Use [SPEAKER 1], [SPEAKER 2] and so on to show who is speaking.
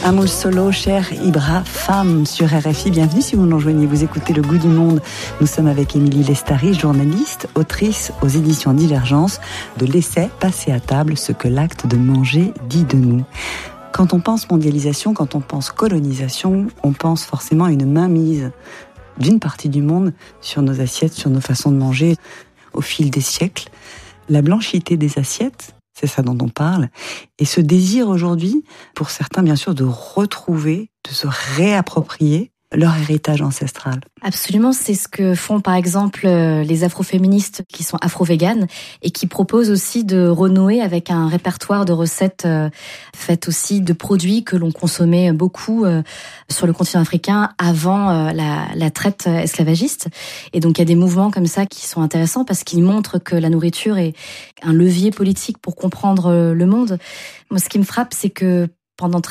[SPEAKER 1] Amoul Solo, cher Ibra, femme sur RFI. Bienvenue si vous nous rejoignez. Vous écoutez Le Goût du Monde. Nous sommes avec Émilie Lestari, journaliste, autrice aux éditions Divergence de l'essai Passer à table, ce que l'acte de manger dit de nous. Quand on pense mondialisation, quand on pense colonisation, on pense forcément à une mainmise d'une partie du monde sur nos assiettes, sur nos façons de manger. Au fil des siècles, la blanchité des assiettes, c'est ça dont on parle, et ce désir aujourd'hui, pour certains bien sûr, de retrouver, de se réapproprier leur héritage ancestral.
[SPEAKER 2] Absolument, c'est ce que font par exemple les afroféministes qui sont afro-véganes et qui proposent aussi de renouer avec un répertoire de recettes faites aussi de produits que l'on consommait beaucoup sur le continent africain avant la traite esclavagiste. Et donc il y a des mouvements comme ça qui sont intéressants parce qu'ils montrent que la nourriture est un levier politique pour comprendre le monde. Moi, ce qui me frappe, c'est que pendant